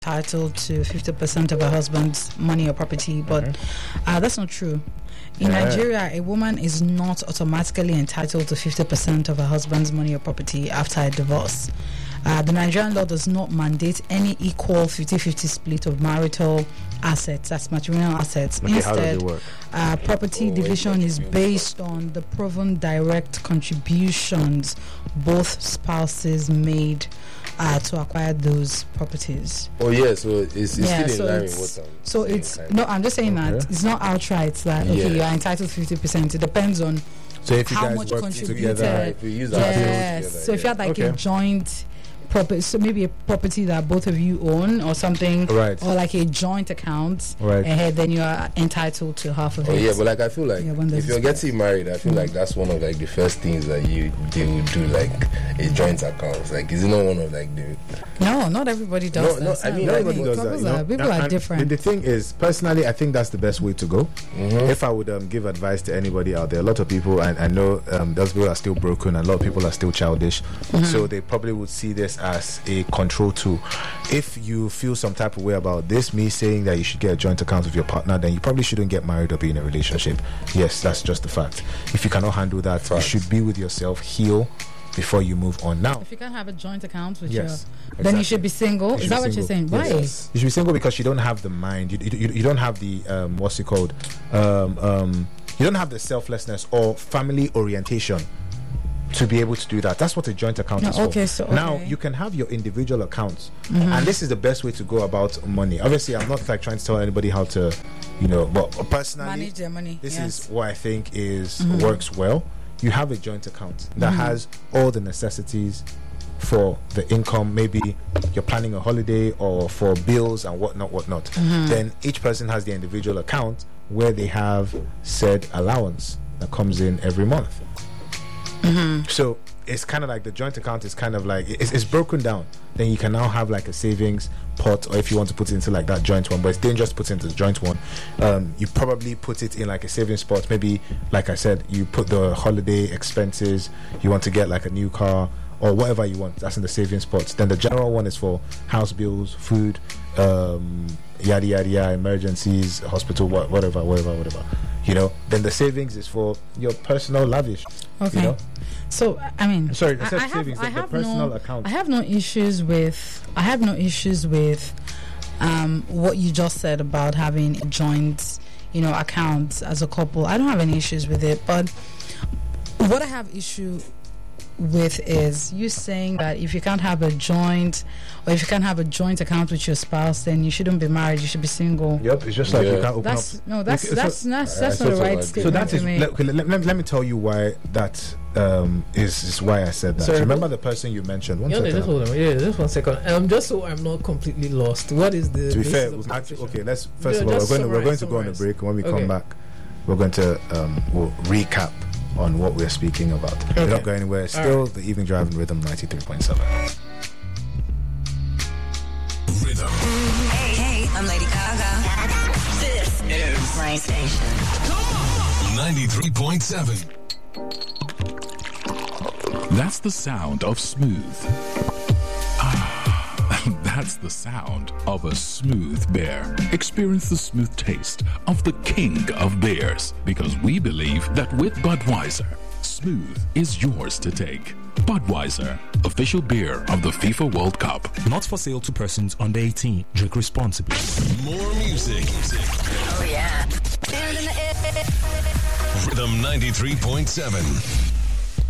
entitled to 50% of her husband's money or property, but that's not true. In Nigeria, a woman is not automatically entitled to 50% of her husband's money or property after a divorce. The Nigerian law does not mandate any equal 50-50 split of marital assets, that's matrimonial assets. Okay, Instead, how does it work? Property division is based on the proven direct contributions both spouses made to acquire those properties. Oh yeah, so it's still in line with what so it's no, I'm just saying that it's not outright that you are entitled to 50%. It depends on so if you how guys much work contributed. together, if we use our skills together, So if you had like a joint property, so maybe a property that both of you own or something, right, or like a joint account, right, then you are entitled to half of it. Yeah, but like I feel like if you're getting married, I feel like that's one of like the first things that they would do, like a joint account. Like, is it not one of like the? No, not everybody does that. No, I mean everybody does that. People are different. The thing is, personally, I think that's the best way to go. If I would give advice to anybody out there, a lot of people, I know those people are still broken, and a lot of people are still childish, so they probably would see this as a control tool. If you feel some type of way about this, me saying that you should get a joint account with your partner, then you probably shouldn't get married or be in a relationship. Yes, that's just the fact. If you cannot handle that, you should be with yourself, heal before you move on. Now, if you can't have a joint account with then you should be single. Is that what you're saying? Why? Yes. You should be single because you don't have the mind. You don't have the what's it called? You don't have the selflessness or family orientation to be able to do that. That's what a joint account is for. Now you can have your individual accounts, and this is the best way to go about money. Obviously, I'm not like trying to tell anybody how to, but personally, manage their money. This is what I think is works well. You have a joint account that has all the necessities for the income. Maybe you're planning a holiday or for bills and whatnot. Then each person has the individual account where they have said allowance that comes in every month. So it's kind of like the joint account is kind of like it's broken down. Then you can now have like a savings pot, or if you want to put it into like that joint one, but it's dangerous to put it into the joint one. You probably put it in like a savings pot. Maybe, like I said, you put the holiday expenses. You want to get like a new car or whatever you want. That's in the savings pot. Then the general one is for house bills, food, yada yada yada, emergencies, hospital, whatever. Then the savings is for your personal lavish. Okay. So I mean, sorry, I said savings. The personal account. I have no issues with. What you just said about having joint, accounts as a couple. I don't have any issues with it. But what I have issue with is you saying that if you can't have a joint account with your spouse, then you shouldn't be married, you should be single. Yep, it's just like you can't open up. That's not the right statement. So that is let me tell you why that is why I said that. Sorry, remember the person you mentioned. Just 1 second. Just so I'm not completely lost. What is the? To be fair, let's first of all we're going to go on a break, and when we come back, we're going to we'll recap on what we're speaking about. We're not going anywhere. Still, the Evening Drive in Rhythm 93.7. Rhythm. Hey, I'm Lady Gaga. This is my station. 93.7. That's the sound of smooth. That's the sound of a smooth beer. Experience the smooth taste of the king of beers, because we believe that with Budweiser, smooth is yours to take. Budweiser, official beer of the FIFA World Cup. Not for sale to persons under 18. Drink responsibly. More music. Oh yeah. Rhythm 93.7.